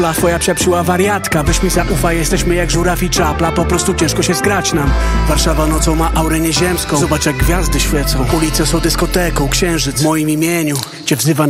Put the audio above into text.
Twoja przepszyła wariatka, weź mi zaufaj, jesteśmy jak żuraw i czapla. Po prostu ciężko się zgrać nam. Warszawa nocą ma aurę nieziemską. Zobacz jak gwiazdy świecą. Ulice są dyskoteką, księżyc w moim imieniu cię wzywa